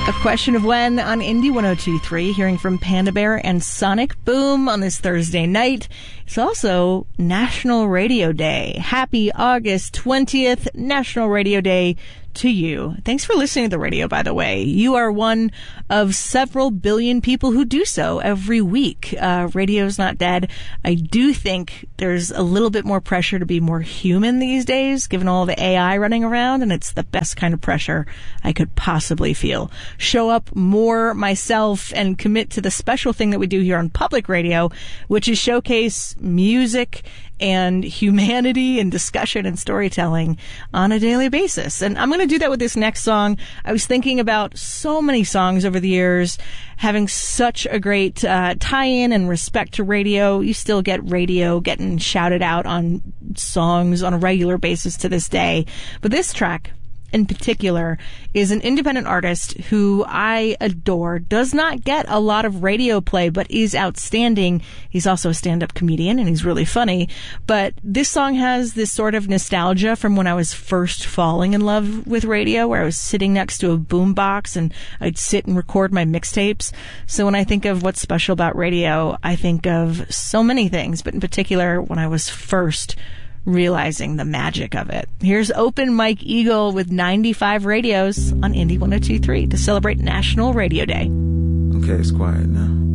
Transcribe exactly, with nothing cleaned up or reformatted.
A Question of When on Indie one oh two point three, hearing from Panda Bear and Sonic Boom on this Thursday night. It's also National Radio Day. Happy August twentieth, National Radio Day to you. Thanks for listening to the radio, by the way. You are one of several billion people who do so every week. Uh, radio's not dead. I do think there's a little bit more pressure to be more human these days, given all the A I running around, and it's the best kind of pressure I could possibly feel. Show up more myself and commit to the special thing that we do here on public radio, which is showcase music and humanity and discussion and storytelling on a daily basis. And I'm going to do that with this next song. I was thinking about so many songs over the years having such a great uh, tie-in and respect to radio. You still get radio getting shouted out on songs on a regular basis to this day. But this track in particular is an independent artist who I adore, does not get a lot of radio play, but is outstanding. He's also a stand-up comedian, and he's really funny. But this song has this sort of nostalgia from when I was first falling in love with radio, where I was sitting next to a boombox and I'd sit and record my mixtapes. So when I think of what's special about radio, I think of so many things, but in particular when I was first realizing the magic of it. Here's Open Mike Eagle with ninety-five radios on Indie one oh two point three to celebrate National Radio Day. Okay, it's quiet now.